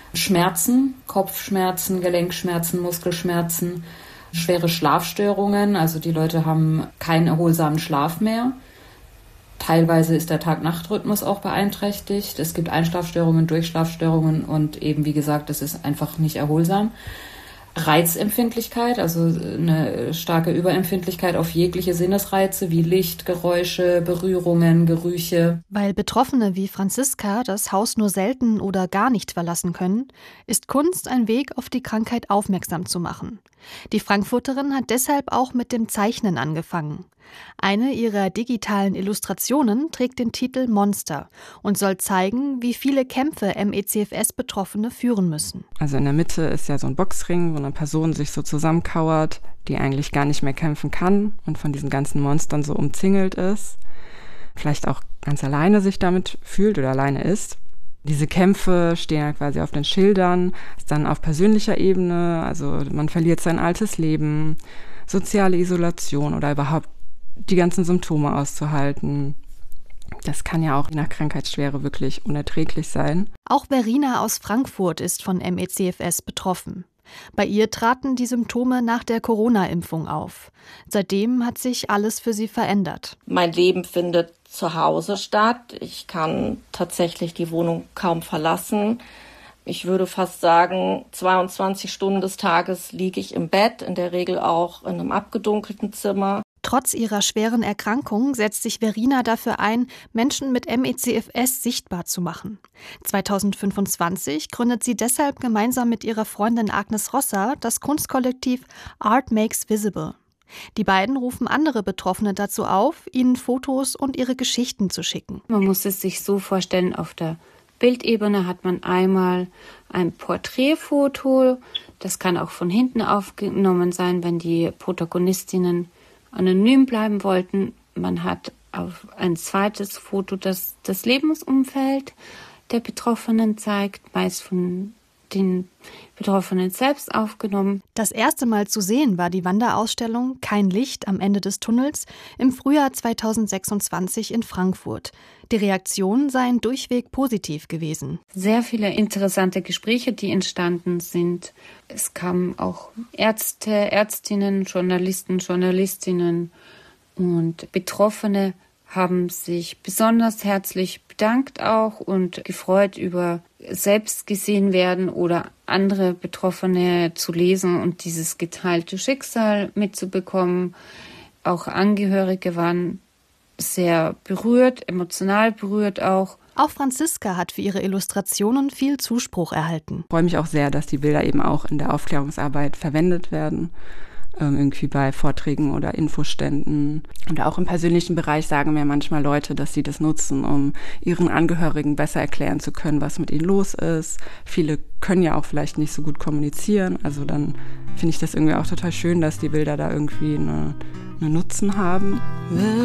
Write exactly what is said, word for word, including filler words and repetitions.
Schmerzen, Kopfschmerzen, Gelenkschmerzen, Muskelschmerzen, schwere Schlafstörungen, also die Leute haben keinen erholsamen Schlaf mehr. Teilweise ist der Tag-Nacht-Rhythmus auch beeinträchtigt. Es gibt Einschlafstörungen, Durchschlafstörungen und eben, wie gesagt, es ist einfach nicht erholsam. Reizempfindlichkeit, also eine starke Überempfindlichkeit auf jegliche Sinnesreize wie Licht, Geräusche, Berührungen, Gerüche. Weil Betroffene wie Franziska das Haus nur selten oder gar nicht verlassen können, ist Kunst ein Weg, auf die Krankheit aufmerksam zu machen. Die Frankfurterin hat deshalb auch mit dem Zeichnen angefangen. Eine ihrer digitalen Illustrationen trägt den Titel Monster und soll zeigen, wie viele Kämpfe M E C F S-Betroffene führen müssen. Also in der Mitte ist ja so ein Boxring, wo eine Person sich so zusammenkauert, die eigentlich gar nicht mehr kämpfen kann und von diesen ganzen Monstern so umzingelt ist. Vielleicht auch ganz alleine sich damit fühlt oder alleine ist. Diese Kämpfe stehen ja quasi auf den Schildern, ist dann auf persönlicher Ebene, also man verliert sein altes Leben, soziale Isolation oder überhaupt die ganzen Symptome auszuhalten. Das kann ja auch je nach Krankheitsschwere wirklich unerträglich sein. Auch Verena aus Frankfurt ist von M E C F S betroffen. Bei ihr traten die Symptome nach der Corona-Impfung auf. Seitdem hat sich alles für sie verändert. Mein Leben findet zu Hause statt. Ich kann tatsächlich die Wohnung kaum verlassen. Ich würde fast sagen, zweiundzwanzig Stunden des Tages liege ich im Bett, in der Regel auch in einem abgedunkelten Zimmer. Trotz ihrer schweren Erkrankung setzt sich Verena dafür ein, Menschen mit M E C F S sichtbar zu machen. zweitausendfünfundzwanzig gründet sie deshalb gemeinsam mit ihrer Freundin Agnes Rosser das Kunstkollektiv Art Makes Visible. Die beiden rufen andere Betroffene dazu auf, ihnen Fotos und ihre Geschichten zu schicken. Man muss es sich so vorstellen, auf der Bildebene hat man einmal ein Porträtfoto, das kann auch von hinten aufgenommen sein, wenn die Protagonistinnen anonym bleiben wollten. Man hat auf ein zweites Foto, das das Lebensumfeld der Betroffenen zeigt, meist von den Betroffenen selbst aufgenommen. Das erste Mal zu sehen war die Wanderausstellung Kein Licht am Ende des Tunnels im Frühjahr zweitausendsechsundzwanzig in Frankfurt. Die Reaktionen seien durchweg positiv gewesen. Sehr viele interessante Gespräche, die entstanden sind. Es kamen auch Ärzte, Ärztinnen, Journalisten, Journalistinnen und Betroffene haben sich besonders herzlich bedankt auch und gefreut über selbst gesehen werden oder andere Betroffene zu lesen und dieses geteilte Schicksal mitzubekommen. Auch Angehörige waren sehr berührt, emotional berührt auch. Auch Franziska hat für ihre Illustrationen viel Zuspruch erhalten. Ich freue mich auch sehr, dass die Bilder eben auch in der Aufklärungsarbeit verwendet werden. Irgendwie bei Vorträgen oder Infoständen. Und auch im persönlichen Bereich sagen mir manchmal Leute, dass sie das nutzen, um ihren Angehörigen besser erklären zu können, was mit ihnen los ist. Viele können ja auch vielleicht nicht so gut kommunizieren. Also dann finde ich das irgendwie auch total schön, dass die Bilder da irgendwie eine, eine Nutzen haben.